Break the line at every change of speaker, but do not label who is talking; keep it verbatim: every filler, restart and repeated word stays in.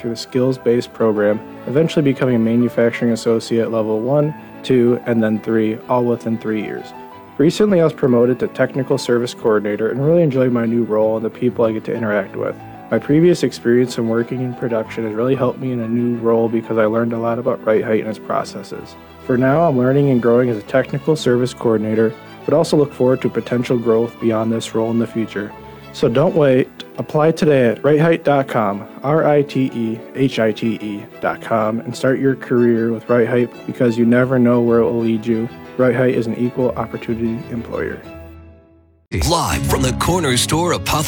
through the skills-based program, eventually becoming a manufacturing associate level one, two, and then three, all within three years. Recently, I was promoted to technical service coordinator and really enjoyed my new role and the people I get to interact with. My previous experience in working in production has really helped me in a new role because I learned a lot about Right Height and its processes. For now, I'm learning and growing as a technical service coordinator, but also look forward to potential growth beyond this role in the future. So don't wait. Apply today at right height dot com, R I T E H I T E dot com, and start your career with Right Height because you never know where it will lead you. Right Height is an equal opportunity employer.
Live from the corner store apothecary.